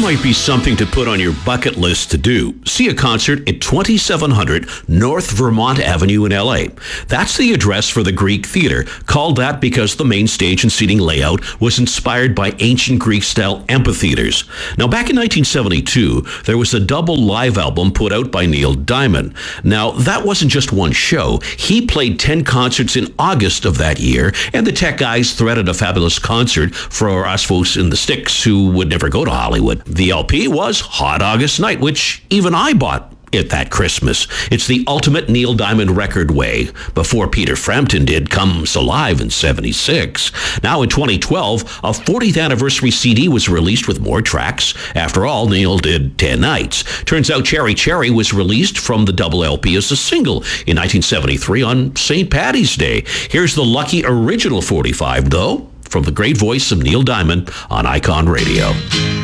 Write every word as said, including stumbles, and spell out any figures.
might be something to put on your bucket list to do. See a concert at twenty-seven hundred North Vermont Avenue in L A. That's the address for the Greek Theater, called that because the main stage and seating layout was inspired by ancient Greek-style amphitheaters. Now, back in nineteen seventy-two, there was a double live album put out by Neil Diamond. Now, that wasn't just one show. He played ten concerts in August of that year, and the tech guys threaded a fabulous concert for us folks in the sticks who would never go to Hollywood. The L P was Hot August Night, which even I bought it that Christmas. It's the ultimate Neil Diamond record way, before Peter Frampton did Comes Alive in seventy-six. Now in twenty twelve, a fortieth anniversary C D was released with more tracks. After all, Neil did ten nights. Turns out Cherry Cherry was released from the double L P as a single in nineteen seventy-three on Saint Paddy's Day. Here's the lucky original forty-five, though, from the great voice of Neil Diamond on Icon Radio.